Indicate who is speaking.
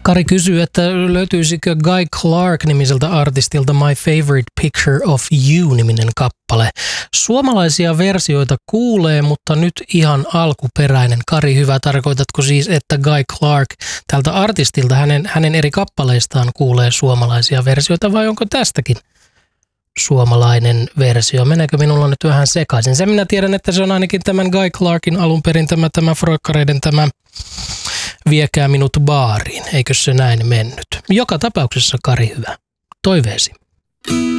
Speaker 1: Kari kysyy, että löytyisikö Guy Clark-nimiseltä artistilta My Favorite Picture of You-niminen kappale. Suomalaisia versioita kuulee, mutta nyt ihan alkuperäinen. Kari, hyvä, tarkoitatko siis, että Guy Clark tältä artistilta hänen eri kappaleistaan kuulee suomalaisia versioita vai onko tästäkin suomalainen versio? Meneekö minulla nyt vähän sekaisin? Sen minä tiedän, että se on ainakin tämän Guy Clarkin alun perin tämä Frökkareiden tämä Viekää minut baariin. Eikö se näin mennyt? Joka tapauksessa, Kari, hyvä. Toiveesi.